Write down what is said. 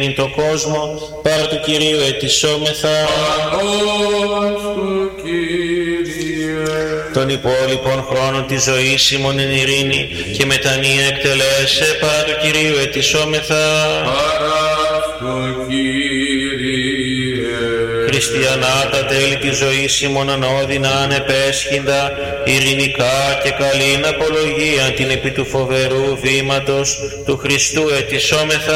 Εν το κόσμο, παρά του Κυρίου ετισόμεθα. Τον υπόλοιπον χρόνο της ζωής ημών εν ειρήνη και μετανία εκτελέσε, παρά του Κυρίου ετισόμεθα. Χριστιανά τα τέλη της ζωής ημών ανώδυνα ανεπέσχυντα, ειρηνικά και καλήν απολογία την επί του φοβερού βήματος του Χριστού ετισόμεθα.